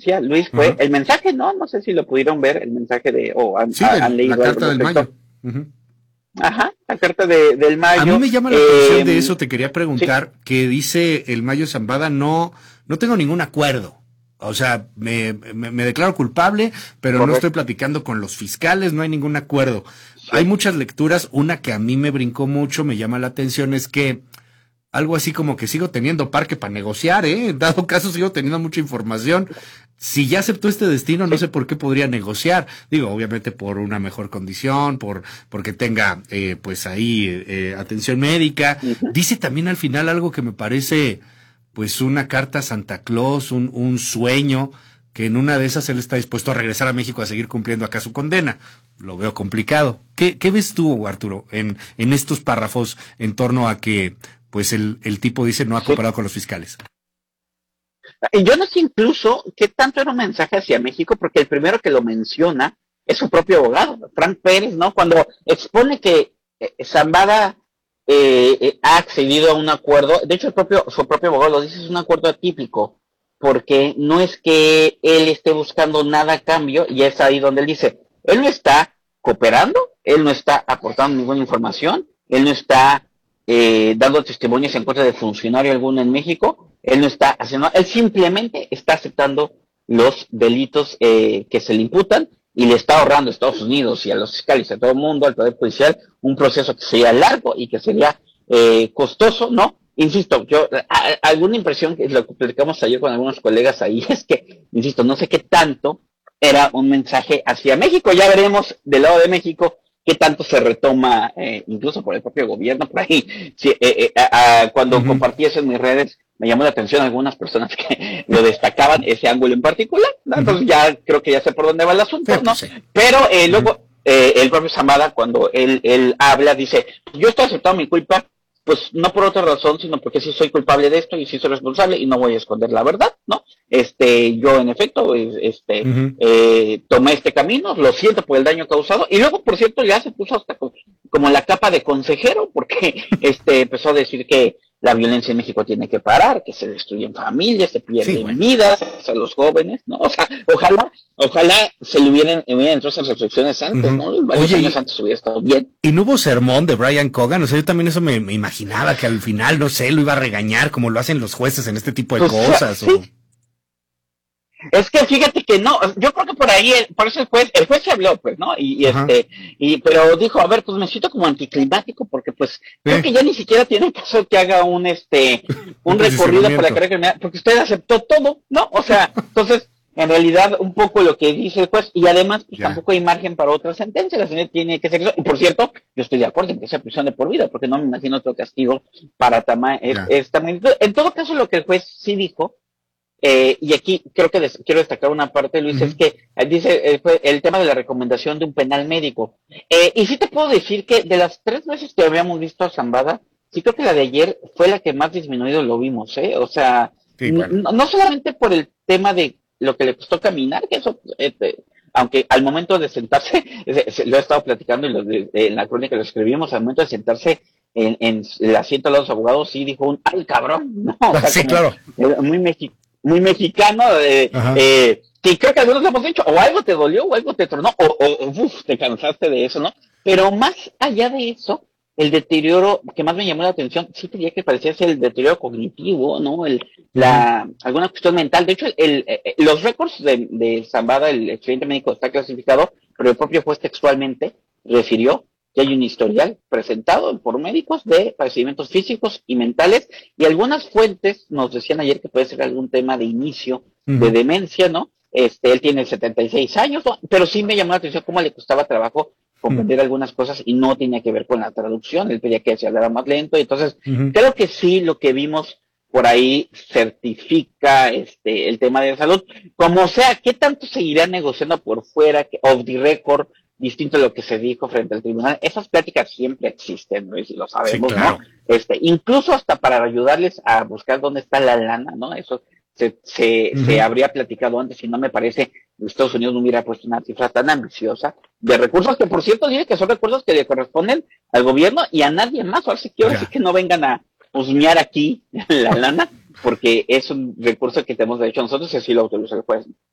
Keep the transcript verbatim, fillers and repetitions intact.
decía Luis, fue uh-huh. el mensaje, ¿no? No sé si lo pudieron ver, el mensaje de, o oh, han, sí, han el, leído la carta del respecto. Mayo. Uh-huh. Ajá, la carta de, del Mayo. A mí me llama la eh, atención de eso, te quería preguntar, sí. que dice el Mayo Zambada, no, no tengo ningún acuerdo. O sea, me, me, me declaro culpable, pero Correcto. No estoy platicando con los fiscales, no hay ningún acuerdo. Sí. Hay muchas lecturas, una que a mí me brincó mucho, me llama la atención, es que algo así como que sigo teniendo parque para negociar, ¿eh? En dado caso sigo teniendo mucha información. Si ya aceptó este destino, no sé por qué podría negociar. Digo, obviamente por una mejor condición, por porque tenga, eh, pues ahí, eh, atención médica. Uh-huh. Dice también al final algo que me parece, pues una carta a Santa Claus, un, un sueño, que en una de esas él está dispuesto a regresar a México a seguir cumpliendo acá su condena. Lo veo complicado. ¿Qué, qué ves tú, Arturo, en, en estos párrafos en torno a que pues el, el tipo dice no ha cooperado sí. con los fiscales? Y yo no sé incluso qué tanto era un mensaje hacia México, porque el primero que lo menciona es su propio abogado, Frank Pérez, ¿no? Cuando expone que eh, Zambada eh, eh, ha accedido a un acuerdo, de hecho el propio, su propio abogado lo dice, es un acuerdo atípico, porque no es que él esté buscando nada a cambio, y es ahí donde él dice, él no está cooperando, él no está aportando ninguna información, él no está Eh, dando testimonios en contra de funcionario alguno en México, él no está haciendo, él simplemente está aceptando los delitos eh, que se le imputan y le está ahorrando a Estados Unidos y a los fiscales, a todo el mundo, al Poder Judicial, un proceso que sería largo y que sería eh, costoso, ¿no? Insisto, yo, a, alguna impresión, que lo que platicamos ayer con algunos colegas ahí, es que, insisto, no sé qué tanto era un mensaje hacia México, ya veremos del lado de México qué tanto se retoma, eh, incluso por el propio gobierno, por ahí. Sí, eh, eh, a, a, cuando uh-huh. compartí eso en mis redes, me llamó la atención algunas personas que lo destacaban, ese ángulo en particular, ¿no? Entonces uh-huh. ya creo que ya sé por dónde va el asunto, ¿no? Sí. Pero eh, uh-huh. luego, eh, el propio Zambada, cuando él, él habla, dice, yo estoy aceptando mi culpa, pues no por otra razón, sino porque sí soy culpable de esto y sí soy responsable y no voy a esconder la verdad, ¿no? Este, yo en efecto, este, uh-huh. eh, tomé este camino, lo siento por el daño causado, y luego, por cierto, ya se puso hasta como, como la capa de consejero, porque este empezó a decir que la violencia en México tiene que parar, que se destruyen familias, se pierden sí, bueno. vidas a los jóvenes, ¿no? O sea, ojalá, ojalá se le hubieran, hubieran hecho esas reflexiones antes, uh-huh. ¿no? Varios Oye, años antes hubiera estado bien. ¿Y no hubo sermón de Brian Cogan? O sea, yo también eso me, me imaginaba, que al final, no sé, lo iba a regañar, como lo hacen los jueces en este tipo de pues, cosas. Sí. O... Es que fíjate que no, yo creo que por ahí, por eso el juez, el juez se habló, pues, ¿no? Y, y este, y, pero dijo, a ver, pues me siento como anticlimático, porque pues, ¿Sí? creo que ya ni siquiera tiene caso que haga un, este, un recorrido por la carrera criminal, porque usted aceptó todo, ¿no? O sea, entonces, en realidad, un poco lo que dice el juez, y además, pues ya. tampoco hay margen para otra sentencia, la sentencia tiene que ser eso, y por cierto, yo estoy de acuerdo en que sea prisión de por vida, porque no me imagino otro castigo para tama, esta magnitud. En todo caso, lo que el juez sí dijo, Eh, y aquí creo que des- quiero destacar una parte, Luis, uh-huh. es que eh, dice eh, el tema de la recomendación de un penal médico. Eh, y sí te puedo decir que de las tres veces que habíamos visto a Zambada, sí creo que la de ayer fue la que más disminuido lo vimos, ¿eh? O sea, sí, bueno. no, no solamente por el tema de lo que le costó caminar, que eso, eh, eh, aunque al momento de sentarse, eh, se, lo he estado platicando y lo de, eh, en la crónica lo escribimos, al momento de sentarse en, en el asiento de los abogados, sí dijo un, ¡ay, cabrón! No, o sea, sí, como, claro. eh, muy mexicano. muy mexicano, eh, eh, que creo que algunos lo hemos dicho, o algo te dolió, o algo te tronó, o, o uf, te cansaste de eso, ¿no? Pero más allá de eso, el deterioro que más me llamó la atención, sí diría que parecía ser el deterioro cognitivo, ¿no? El, la, alguna cuestión mental. De hecho, el, el, el, los récords de, de Zambada, el expediente médico está clasificado, pero el propio juez textualmente refirió que hay un historial presentado por médicos de padecimientos físicos y mentales, y algunas fuentes nos decían ayer que puede ser algún tema de inicio uh-huh. de demencia, ¿no? Este, él tiene setenta y seis años, ¿no? Pero sí me llamó la atención cómo le costaba trabajo comprender uh-huh. algunas cosas y no tenía que ver con la traducción, él pedía que se hablara más lento, y entonces uh-huh. creo que sí lo que vimos por ahí certifica este el tema de salud. Como sea, ¿qué tanto seguirá negociando por fuera, off the record, distinto a lo que se dijo frente al tribunal? Esas pláticas siempre existen, ¿no? Y si lo sabemos, sí, claro. ¿no? Este, incluso hasta para ayudarles a buscar dónde está la lana, ¿no? Eso se, se, uh-huh. se habría platicado antes, y no me parece que Estados Unidos no hubiera puesto una cifra tan ambiciosa de recursos, que por cierto dice que son recursos que le corresponden al gobierno y a nadie más. Ahora sí que, ahora sí que no vengan a husmear aquí la lana, porque es un recurso que tenemos derecho nosotros y así lo autoriza el juez.